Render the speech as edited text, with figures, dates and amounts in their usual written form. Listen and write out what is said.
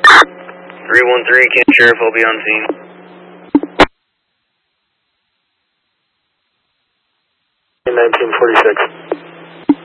313, Camp Sheriff will be on scene. 1946.